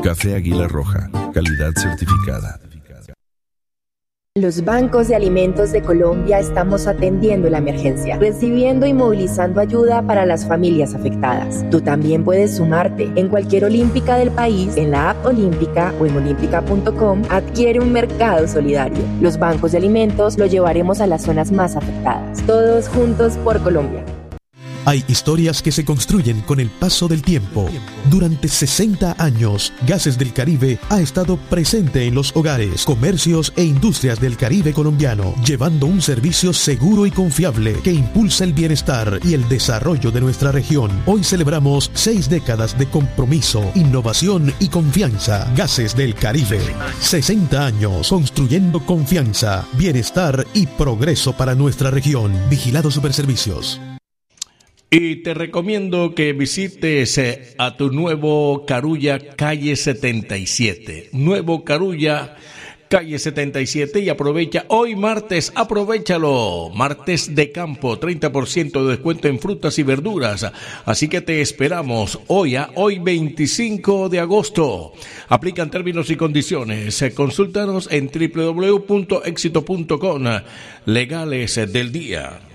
Café Águila Roja, calidad certificada. Los bancos de alimentos de Colombia estamos atendiendo la emergencia, recibiendo y movilizando ayuda para las familias afectadas. Tú también puedes sumarte. En cualquier olímpica del país, en la app Olímpica o en olímpica.com, adquiere un mercado solidario. Los bancos de alimentos lo llevaremos a las zonas más afectadas. Todos juntos por Colombia. Hay historias que se construyen con el paso del tiempo. Durante 60 años, Gases del Caribe ha estado presente en los hogares, comercios e industrias del Caribe colombiano, llevando un servicio seguro y confiable que impulsa el bienestar y el desarrollo de nuestra región. Hoy celebramos 6 décadas de compromiso, innovación y confianza. Gases del Caribe. 60 años construyendo confianza, bienestar y progreso para nuestra región. Vigilado Superservicios. Y te recomiendo que visites a tu Nuevo Carulla, calle 77. Nuevo Carulla, calle 77, y aprovecha hoy martes, aprovechalo. Martes de campo, 30% de descuento en frutas y verduras. Así que te esperamos hoy 25 de agosto. Aplican términos y condiciones. Consúltanos en www.exito.com. Legales del día.